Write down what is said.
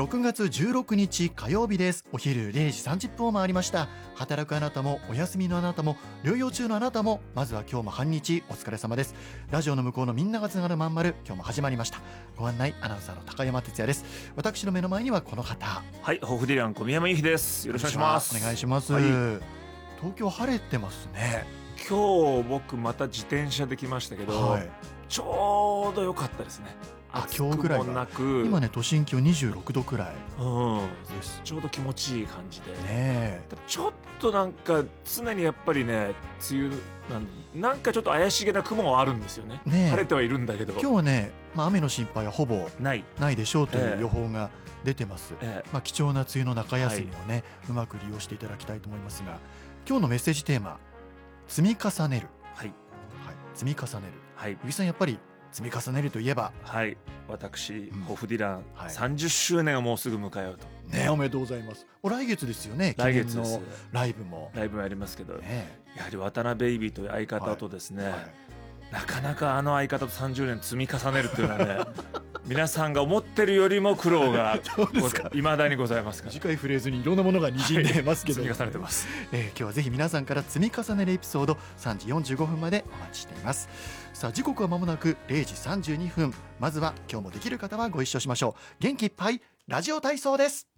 6月16日火曜日です。お昼0時30分を回りました。働くあなたもお休みのあなたも療養中のあなたも、まずは今日も半日お疲れ様です。ラジオの向こうのみんながつながるまんまる、今日も始まりました。ご案内アナウンサーの高山哲也です。私の目の前にはこの方、 はい、ホフディラン小宮山由紀です。よろしくお願いします。 お願いします、 はい、 東京晴れてますね。 今日僕また自転車で来ましたけど、 はい、 ちょうど良かったですね。 今日ぐらい暑くもなく、 今ね都心気温26度くらいです。ちょうど気持ちいい感じで、 ね、 ちょっとなんか常にやっぱりね、梅雨なんかちょっと怪しげな雲はあるんですよね。晴れてはいるんだけど、 今日はね、雨の心配はほぼないでしょうという予報が出てます。貴重な梅雨の中休みをね、うまく利用していただきたいと思いますが、今日のメッセージテーマ、積み重ねる。積み重ねる。由紀さん、やっぱり積み重ねるといえば、 私、ホフディラン、30周年をもうすぐ迎えようと。 ね、おめでとうございます。来月ですよね。 来月です。 ライブもやりますけど、やはり渡辺ベイビーという相方とですね、なかなかあの相方と30年積み重ねるっていうのはね皆さんが思ってるよりも苦労がいまだにございますから、 短いフレーズにいろんなものがにじんでますけど、 積み重ねてます。 今日はぜひ皆さんから積み重ねるエピソード3時45分までお待ちしています。さあ、時刻は間もなく0時32分。まずは今日もできる方はご一緒しましょう。元気いっぱいラジオ体操です。